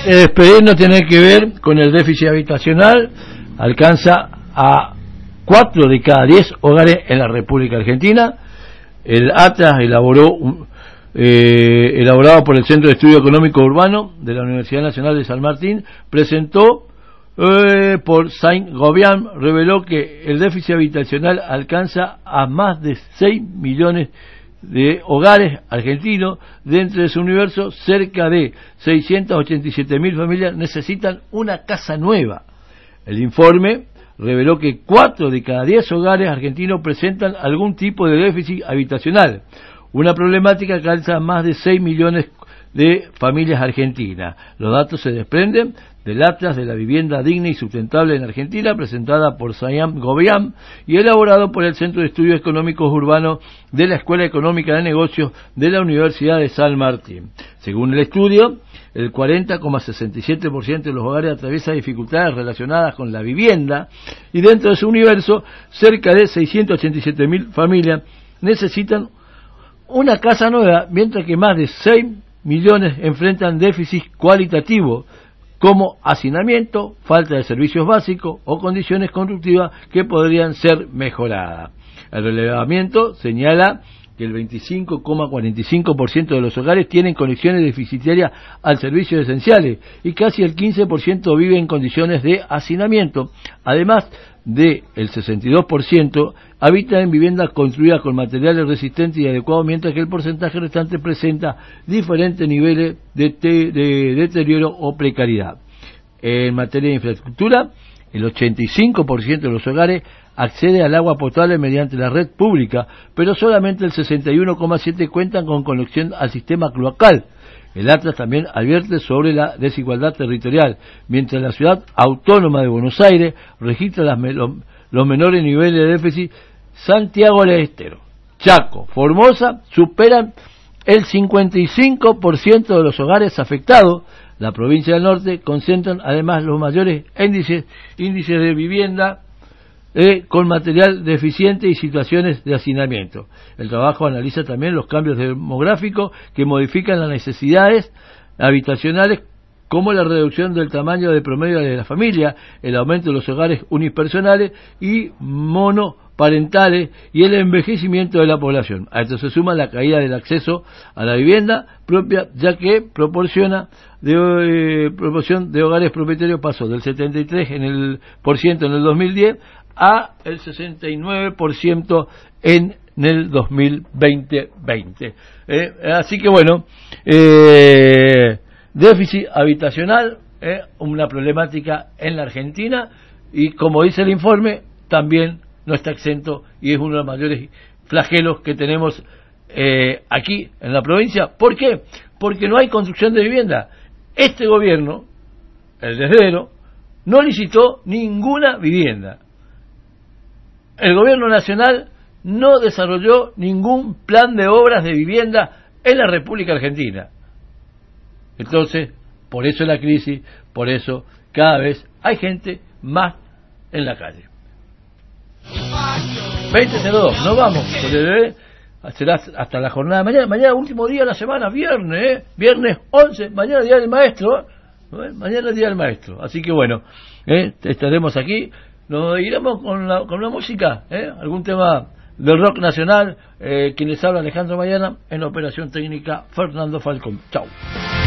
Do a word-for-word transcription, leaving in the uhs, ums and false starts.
El expediente tiene que ver con el déficit habitacional, alcanza a cuatro de cada diez hogares en la República Argentina. El Atlas elaboró un, eh, elaborado por el Centro de Estudio Económico Urbano de la Universidad Nacional de San Martín, presentó eh, por Saint-Gobain, reveló que el déficit habitacional alcanza a más de seis millones de hogares argentinos. Dentro de su universo, cerca de seiscientas ochenta y siete mil familias necesitan una casa nueva. El informe reveló que cuatro de cada diez hogares argentinos presentan algún tipo de déficit habitacional, una problemática que alcanza a más de seis millones de familias argentinas. Los datos se desprenden del Atlas de la Vivienda Digna y Sustentable en Argentina, presentada por Saint-Gobain y elaborado por el Centro de Estudios Económicos Urbanos de la Escuela Económica de Negocios de la Universidad de San Martín. Según el estudio, el cuarenta coma sesenta y siete por ciento de los hogares atraviesa dificultades relacionadas con la vivienda, y dentro de su universo, cerca de seiscientas ochenta y siete mil familias necesitan una casa nueva, mientras que más de seis millones enfrentan déficit cualitativo, como hacinamiento, falta de servicios básicos o condiciones constructivas que podrían ser mejoradas. El relevamiento señala que el veinticinco coma cuarenta y cinco por ciento de los hogares tienen conexiones deficitarias al servicio esenciales y casi el quince por ciento vive en condiciones de hacinamiento. Además de el sesenta y dos por ciento habita en viviendas construidas con materiales resistentes y adecuados, mientras que el porcentaje restante presenta diferentes niveles de, te, de deterioro o precariedad. En materia de infraestructura, el ochenta y cinco por ciento de los hogares accede al agua potable mediante la red pública, pero solamente el sesenta y uno coma siete por ciento cuentan con conexión al sistema cloacal. El Atlas también advierte sobre la desigualdad territorial, mientras la ciudad autónoma de Buenos Aires registra las, los, los menores niveles de déficit. Santiago del Estero, Chaco, Formosa superan el cincuenta y cinco por ciento de los hogares afectados. La provincia del Norte concentran además los mayores índices, índices de vivienda eh, con material deficiente y situaciones de hacinamiento. El trabajo analiza también los cambios demográficos que modifican las necesidades habitacionales, como la reducción del tamaño de promedio de la familia, el aumento de los hogares unipersonales y monoparentales y el envejecimiento de la población. A esto se suma la caída del acceso a la vivienda propia, ya que proporciona de, eh, proporción de hogares propietarios pasó del setenta y tres por ciento en el dos mil diez a el sesenta y nueve por ciento en el dos mil veinte. Eh, así que bueno, eh, déficit habitacional, eh, una problemática en la Argentina, y como dice el informe, también no está exento y es uno de los mayores flagelos que tenemos eh, aquí en la provincia. ¿Por qué? Porque no hay construcción de vivienda. Este gobierno, el de Herrero, no licitó ninguna vivienda. El gobierno nacional no desarrolló ningún plan de obras de vivienda en la República Argentina. Entonces, por eso la crisis, por eso cada vez hay gente más en la calle. veinte cero dos, nos vamos. Será hasta la jornada de mañana. Mañana último día de la semana, viernes, ¿eh? Viernes once, mañana día del maestro. ¿eh? Mañana día del maestro. Así que bueno, ¿eh? estaremos aquí. Nos iremos con la, con la música, ¿eh? Algún tema del rock nacional. Eh, quien les habla, Alejandro Mayana, en la operación técnica Fernando Falcón. Chau.